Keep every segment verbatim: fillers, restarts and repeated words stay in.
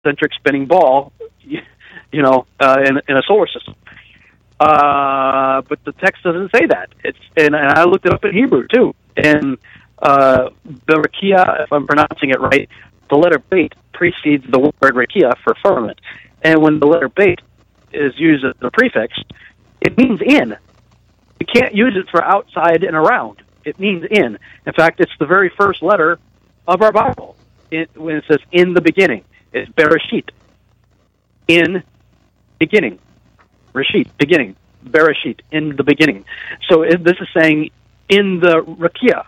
heliocentric spinning ball, you, you know, uh, in, in a solar system. Uh, but the text doesn't say that. It's and, and I looked it up in Hebrew too. And uh, the rakia, if I'm pronouncing it right, the letter bait precedes the word rakia for firmament. And when the letter bait is used as the prefix, it means in. You can't use it for outside and around. It means in. In fact, it's the very first letter of our Bible. It, when it says in the beginning, it's Bereshit. In beginning. Reshit, beginning. Bereshit, in the beginning. So it, this is saying in the rakia.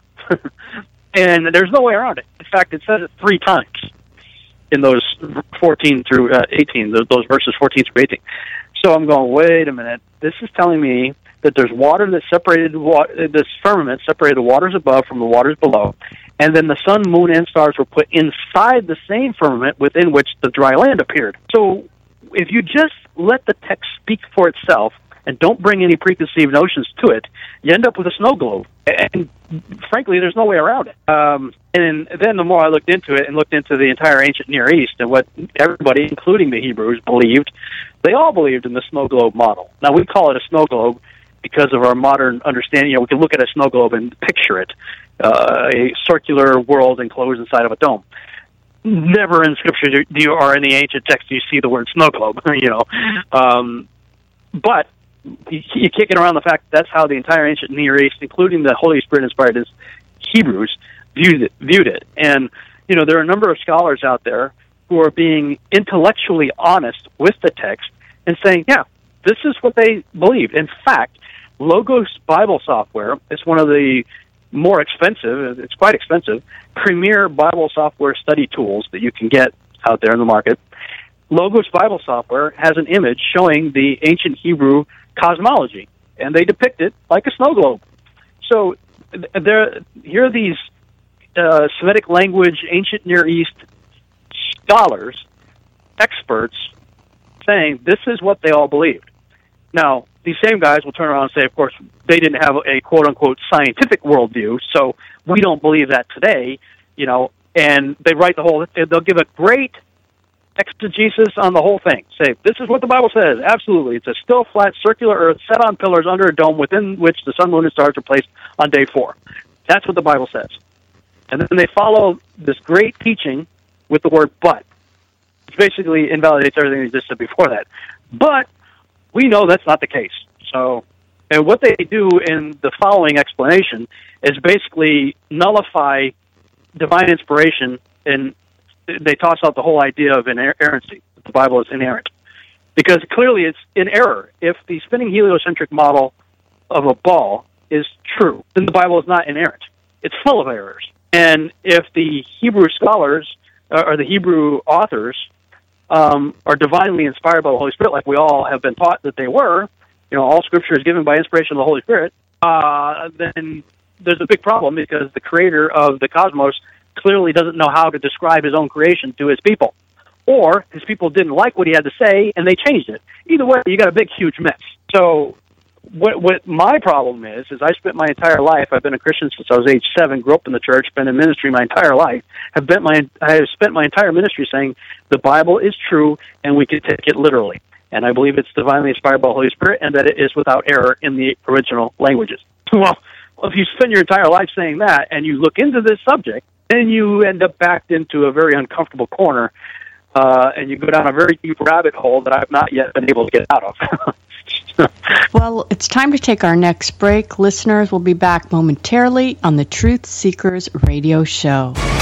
And there's no way around it. In fact, it says it three times in those fourteen through uh, eighteen, those, those verses fourteen through eighteen. So I'm going, wait a minute. This is telling me that there's water that separated, water, this firmament separated the waters above from the waters below, and then the sun, moon, and stars were put inside the same firmament within which the dry land appeared. So if you just let the text speak for itself and don't bring any preconceived notions to it, you end up with a snow globe. And frankly, there's no way around it. Um, and then the more I looked into it and looked into the entire ancient Near East and what everybody, including the Hebrews, believed, they all believed in the snow globe model. Now, we call it a snow globe because of our modern understanding. You know, we can look at a snow globe and picture it, uh, a circular world enclosed inside of a dome. Never in Scripture do you, or in the ancient text do you see the word snow globe, you know. Um, but you, you kick it around the fact that that's how the entire ancient Near East, including the Holy Spirit-inspired Hebrews, viewed it, viewed it. And, you know, there are a number of scholars out there who are being intellectually honest with the text and saying, yeah, this is what they believed. In fact, Logos Bible Software is one of the more expensive, it's quite expensive, premier Bible software study tools that you can get out there in the market. Logos Bible Software has an image showing the ancient Hebrew cosmology, and they depict it like a snow globe. So there, here are these uh, Semitic language, ancient Near East scholars, experts, saying this is what they all believed. Now, these same guys will turn around and say, of course, they didn't have a quote-unquote scientific worldview, so we don't believe that today, you know, and they write the whole, they'll give a great exegesis on the whole thing. Say, this is what the Bible says. Absolutely. It's a still, flat, circular earth set on pillars under a dome within which the sun, moon, and stars are placed on day four. That's what the Bible says. And then they follow this great teaching with the word but, which basically invalidates everything that existed before that. But we know that's not the case. So, and what they do in the following explanation is basically nullify divine inspiration, and they toss out the whole idea of inerrancy. The Bible is inerrant. Because clearly it's in error. If the spinning heliocentric model of a ball is true, then the Bible is not inerrant. It's full of errors. And if the Hebrew scholars, or the Hebrew authors, Um, are divinely inspired by the Holy Spirit, like we all have been taught that they were, you know, all Scripture is given by inspiration of the Holy Spirit, uh, then there's a big problem because the creator of the cosmos clearly doesn't know how to describe his own creation to his people. Or his people didn't like what he had to say, and they changed it. Either way, you got a big, huge mess. So what, what my problem is, is I spent my entire life, I've been a Christian since I was age seven, grew up in the church, been in ministry my entire life, have been my, I have spent my entire ministry saying the Bible is true and we can take it literally. And I believe it's divinely inspired by the Holy Spirit and that it is without error in the original languages. Well, if you spend your entire life saying that and you look into this subject, then you end up backed into a very uncomfortable corner uh, and you go down a very deep rabbit hole that I've not yet been able to get out of. Well, it's time to take our next break. Listeners will be back momentarily on the Truth Seekers Radio Show.